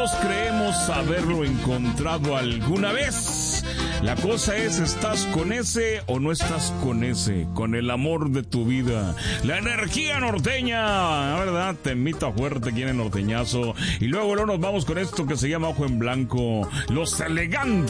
todos creemos haberlo encontrado alguna vez. La cosa es, ¿estás con ese o no estás con ese? Con el amor de tu vida. La energía norteña, la verdad, te invito a fuerte aquí en el norteñazo. Y luego nos vamos con esto que se llama Ojo en Blanco. Los Elegantes.